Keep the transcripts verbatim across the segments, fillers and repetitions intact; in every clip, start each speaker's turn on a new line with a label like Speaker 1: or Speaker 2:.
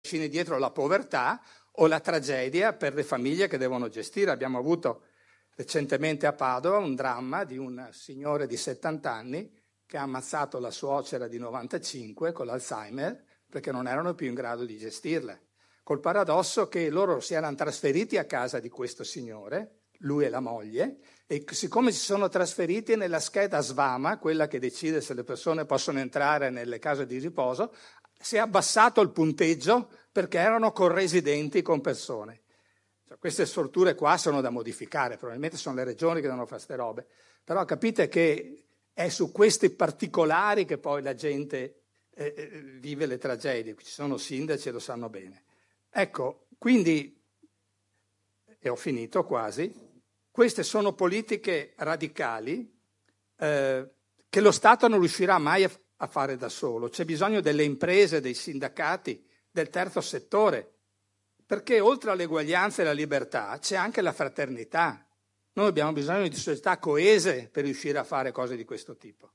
Speaker 1: trascini dietro la povertà o la tragedia per le famiglie che devono gestire. Abbiamo avuto recentemente a Padova un dramma di un signore di settanta anni che ha ammazzato la suocera di novantacinque con l'Alzheimer perché non erano più in grado di gestirle. Col paradosso che loro si erano trasferiti a casa di questo signore, lui e la moglie, e siccome si sono trasferiti nella scheda Svama, quella che decide se le persone possono entrare nelle case di riposo, si è abbassato il punteggio perché erano corresidenti con persone. Cioè, queste storture qua sono da modificare, probabilmente sono le regioni che devono fare ste robe, però capite che è su questi particolari che poi la gente eh, vive le tragedie. Ci sono sindaci e lo sanno bene. Ecco, quindi, e ho finito quasi, queste sono politiche radicali eh, che lo Stato non riuscirà mai a, a fare da solo. C'è bisogno delle imprese, dei sindacati, del terzo settore, perché oltre all'eguaglianza e alla libertà c'è anche la fraternità. Noi abbiamo bisogno di società coese per riuscire a fare cose di questo tipo.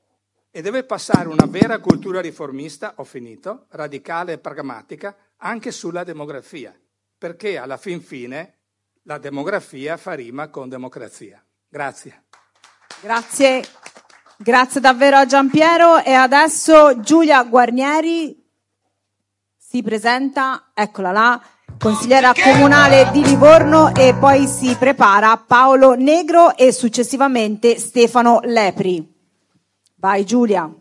Speaker 1: E deve passare una vera cultura riformista, ho finito, radicale e pragmatica, anche sulla demografia, perché alla fin fine la demografia fa rima con democrazia. Grazie.
Speaker 2: Grazie, grazie davvero a Giampiero. E adesso Giulia Guarnieri si presenta, eccola là, consigliera comunale di Livorno, e poi si prepara Paolo Negro e successivamente Stefano Lepri. Vai Giulia.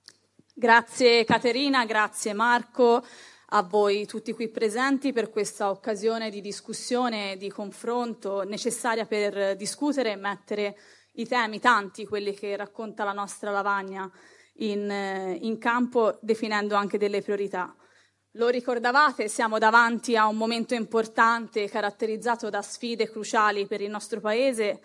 Speaker 3: Grazie Caterina, grazie Marco, a voi tutti qui presenti per questa occasione di discussione e di confronto necessaria per discutere e mettere i temi, tanti quelli che racconta la nostra lavagna, in, in campo, definendo anche delle priorità. Lo ricordavate, siamo davanti a un momento importante caratterizzato da sfide cruciali per il nostro Paese,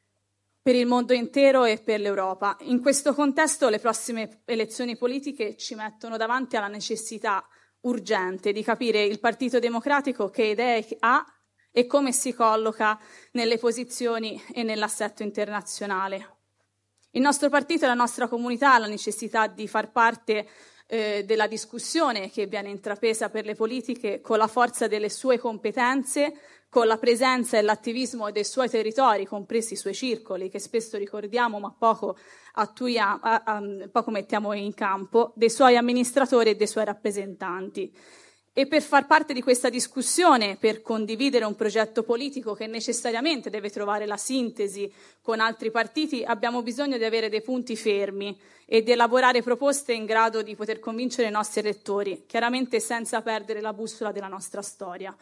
Speaker 3: per il mondo intero e per l'Europa. In questo contesto le prossime elezioni politiche ci mettono davanti alla necessità urgente di capire il Partito Democratico che idee ha e come si colloca nelle posizioni e nell'assetto internazionale. Il nostro partito e la nostra comunità ha la necessità di far parte eh, della discussione che viene intrapresa per le politiche con la forza delle sue competenze, con la presenza e l'attivismo dei suoi territori, compresi i suoi circoli, che spesso ricordiamo ma poco, attuiamo, a, a, poco mettiamo in campo, dei suoi amministratori e dei suoi rappresentanti. E per far parte di questa discussione, per condividere un progetto politico che necessariamente deve trovare la sintesi con altri partiti, abbiamo bisogno di avere dei punti fermi e di elaborare proposte in grado di poter convincere i nostri elettori, chiaramente senza perdere la bussola della nostra storia.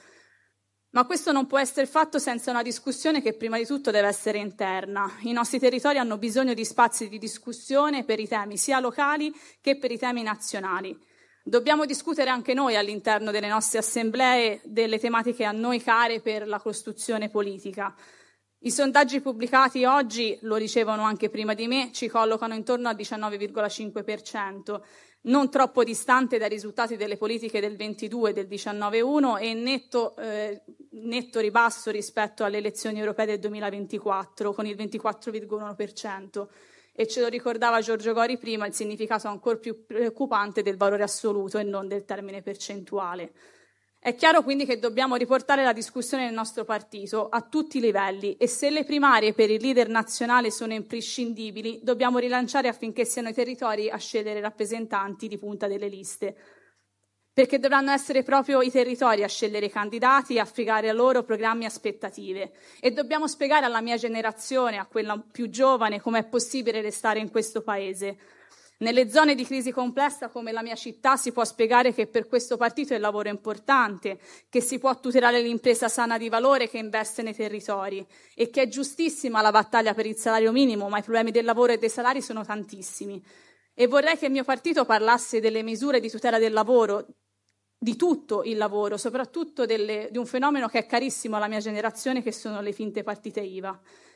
Speaker 3: Ma questo non può essere fatto senza una discussione che prima di tutto deve essere interna. I nostri territori hanno bisogno di spazi di discussione per i temi sia locali che per i temi nazionali. Dobbiamo discutere anche noi all'interno delle nostre assemblee delle tematiche a noi care per la costruzione politica. I sondaggi pubblicati oggi, lo dicevano anche prima di me, ci collocano intorno al diciannove virgola cinque per cento, non troppo distante dai risultati delle politiche del ventidue e del diciannove virgola uno e netto, eh, netto ribasso rispetto alle elezioni europee del duemilaventiquattro, con il ventiquattro virgola uno per cento. E ce lo ricordava Giorgio Gori prima, il significato ancora più preoccupante del valore assoluto e non del termine percentuale. È chiaro quindi che dobbiamo riportare la discussione nel nostro partito a tutti i livelli e se le primarie per il leader nazionale sono imprescindibili, dobbiamo rilanciare affinché siano i territori a scegliere rappresentanti di punta delle liste. Perché dovranno essere proprio i territori a scegliere i candidati e a fregare a loro programmi e aspettative. E dobbiamo spiegare alla mia generazione, a quella più giovane, com'è possibile restare in questo paese. Nelle zone di crisi complessa come la mia città si può spiegare che per questo partito il lavoro è importante, che si può tutelare l'impresa sana di valore che investe nei territori e che è giustissima la battaglia per il salario minimo, ma i problemi del lavoro e dei salari sono tantissimi. E vorrei che il mio partito parlasse delle misure di tutela del lavoro, di tutto il lavoro, soprattutto delle, di un fenomeno che è carissimo alla mia generazione, che sono le finte partite I V A.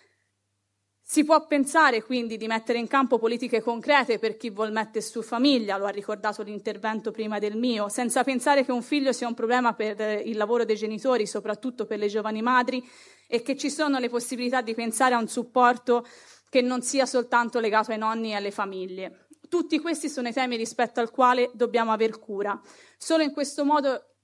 Speaker 3: Si può pensare quindi di mettere in campo politiche concrete per chi vuol mettere su famiglia, lo ha ricordato l'intervento prima del mio, senza pensare che un figlio sia un problema per il lavoro dei genitori, soprattutto per le giovani madri, e che ci sono le possibilità di pensare a un supporto che non sia soltanto legato ai nonni e alle famiglie. Tutti questi sono i temi rispetto al quale dobbiamo aver cura. Solo in questo modo